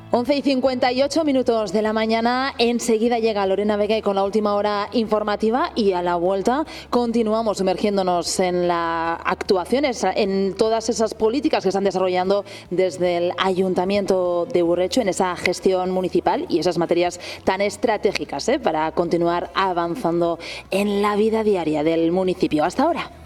11:58 de la mañana, enseguida llega Lorena Vega con la última hora informativa y a la vuelta continuamos sumergiéndonos en las actuaciones, en todas esas políticas que están desarrollando desde el Ayuntamiento de Urrechu en esa gestión municipal y esas materias tan estratégicas para continuar avanzando en la vida diaria del municipio. Hasta ahora.